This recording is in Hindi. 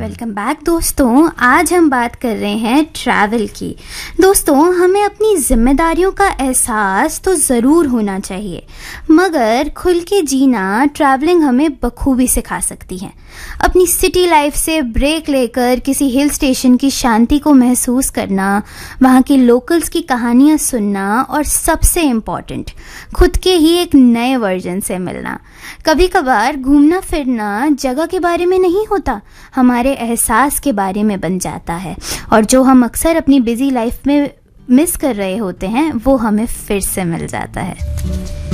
वेलकम बैक दोस्तों। आज हम बात कर रहे हैं ट्रैवल की। दोस्तों, हमें अपनी जिम्मेदारियों का एहसास तो ज़रूर होना चाहिए, मगर खुल के जीना ट्रैवलिंग हमें बखूबी सिखा सकती है। अपनी सिटी लाइफ से ब्रेक लेकर किसी हिल स्टेशन की शांति को महसूस करना, वहाँ की लोकल्स की कहानियाँ सुनना और सबसे इम्पॉर्टेंट, खुद के ही एक नए वर्जन से मिलना। कभी कभार घूमना फिरना जगह के बारे में नहीं होता, हमारे एहसास के बारे में बन जाता है, और जो हम अक्सर अपनी बिजी लाइफ में मिस कर रहे होते हैं वो हमें फिर से मिल जाता है।